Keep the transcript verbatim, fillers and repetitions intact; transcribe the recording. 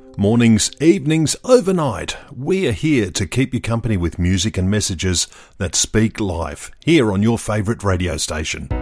Mornings, evenings, overnight, we are here to keep you company with music and messages that speak life, here on your favourite radio station.